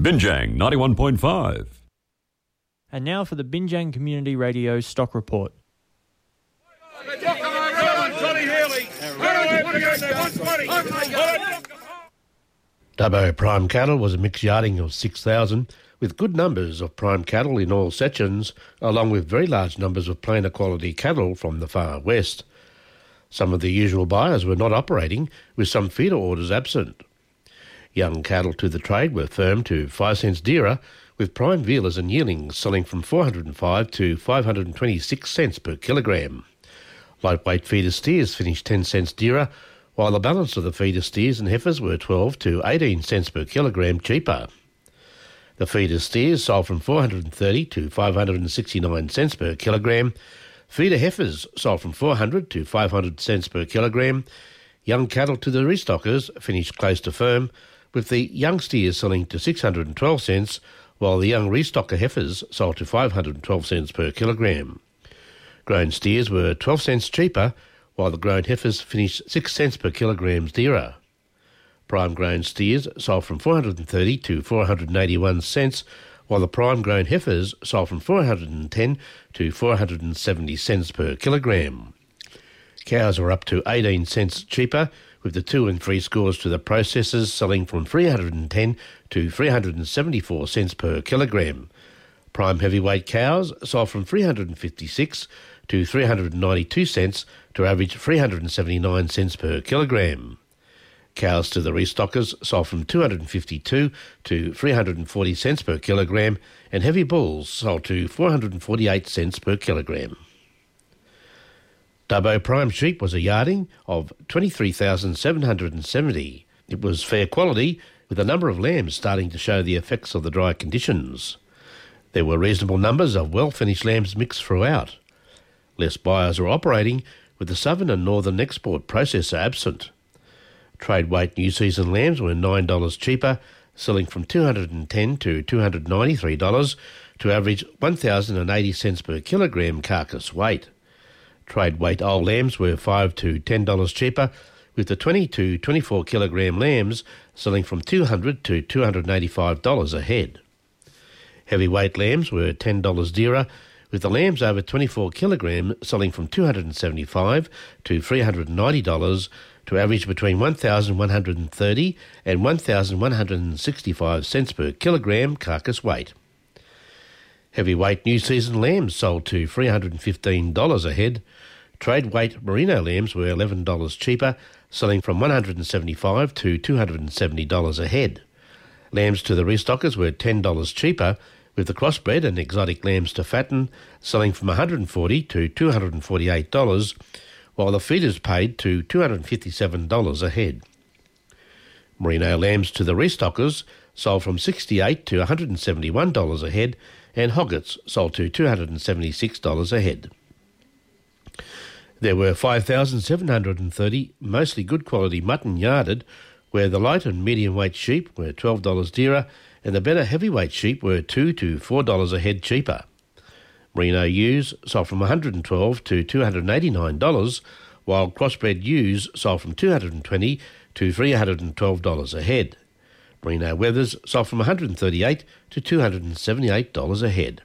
Binjang 91.5. And now for the Binjang Community Radio Stock Report. Dubbo Prime Cattle was a mixed yarding of 6,000, with good numbers of prime cattle in all sections, along with very large numbers of plainer quality cattle from the far west. Some of the usual buyers were not operating, with some feeder orders absent. Young cattle to the trade were firm to 5 cents dearer, with prime vealers and yearlings selling from 405 to 526 cents per kilogram. Lightweight feeder steers finished 10 cents dearer, while the balance of the feeder steers and heifers were 12 to 18 cents per kilogram cheaper. The feeder steers sold from 430 to 569 cents per kilogram. Feeder heifers sold from 400 to 500 cents per kilogram. Young cattle to the restockers finished close to firm, with the young steers selling to 612 cents, while the young restocker heifers sold to 512 cents per kilogram. Grown steers were 12 cents cheaper, while the grown heifers finished 6 cents per kilogram dearer. Prime grown steers sold from 430 to 481 cents, while the prime grown heifers sold from 410 to 470 cents per kilogram. Cows were up to 18 cents cheaper, with the 2 and 3 scores to the processors selling from 310 to 374 cents per kilogram. Prime heavyweight cows sold from 356 to 392 cents to average 379 cents per kilogram. Cows to the restockers sold from 252 to 340 cents per kilogram, and heavy bulls sold to 448 cents per kilogram. Dubbo Prime sheep was a yarding of 23,770. It was fair quality, with a number of lambs starting to show the effects of the dry conditions. There were reasonable numbers of well-finished lambs mixed throughout. Less buyers were operating, with the southern and northern export processor absent. Trade weight new season lambs were $9 cheaper, selling from $210 to $293 to average 1,080 cents per kilogram carcass weight. Trade weight old lambs were $5 to $10 cheaper, with the 20 to 24 kilogram lambs selling from $200 to $285 a head. Heavyweight lambs were $10 dearer, with the lambs over 24 kilogram selling from $275 to $390 to average between 1,130 and 1,165 cents per kilogram carcass weight. Heavyweight new season lambs sold to $315 a head. Trade weight merino lambs were $11 cheaper, selling from $175 to $270 a head. Lambs to the restockers were $10 cheaper, with the crossbred and exotic lambs to fatten selling from $140 to $248, while the feeders paid to $257 a head. Merino lambs to the restockers sold from $68 to $171 a head, and hoggets sold to $276 a head. There were 5,730 mostly good quality mutton yarded, where the light and medium weight sheep were $12 dearer, and the better heavyweight sheep were $2 to $4 a head cheaper. Merino ewes sold from $112 to $289, while crossbred ewes sold from $220 to $312 a head. Merino wethers sold from $138 to $278 a head.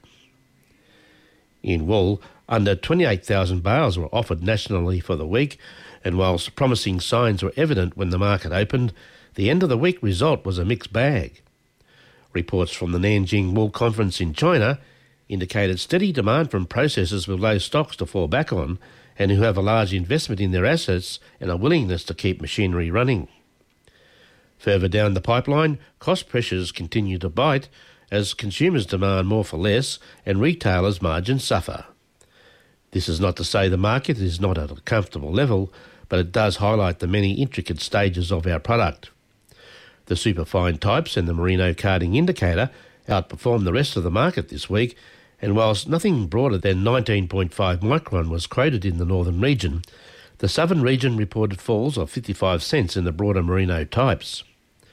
In wool, under 28,000 bales were offered nationally for the week, and whilst promising signs were evident when the market opened, the end of the week result was a mixed bag. Reports from the Nanjing Wool Conference in China indicated steady demand from processors with low stocks to fall back on, and who have a large investment in their assets and a willingness to keep machinery running. Further down the pipeline, cost pressures continue to bite as consumers demand more for less and retailers' margins suffer. This is not to say the market is not at a comfortable level, but it does highlight the many intricate stages of our product. The superfine types and the merino carding indicator outperformed the rest of the market this week, and whilst nothing broader than 19.5 micron was quoted in the northern region, the southern region reported falls of 55 cents in the broader merino types.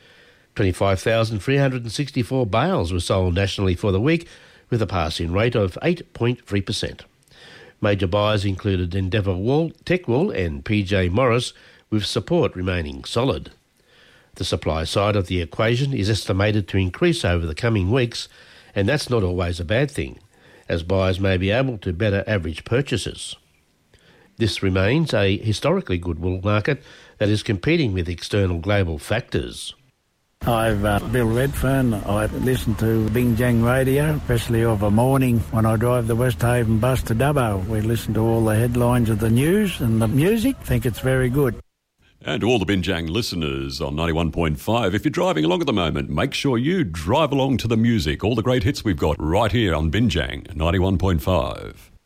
25,364 bales were sold nationally for the week, with a pass-in rate of 8.3%. Major buyers included Endeavour Wool, Tech Wool and PJ Morris, with support remaining solid. The supply side of the equation is estimated to increase over the coming weeks, and that's not always a bad thing, as buyers may be able to better average purchases. This remains a historically good wool market that is competing with external global factors. I'm Bill Redfern. I listen to Binjang Radio, especially of a morning when I drive the Westhaven bus to Dubbo. We listen to all the headlines of the news and the music. Think it's very good. And to all the Binjang listeners on 91.5, if you're driving along at the moment, make sure you drive along to the music. All the great hits we've got right here on Binjang 91.5.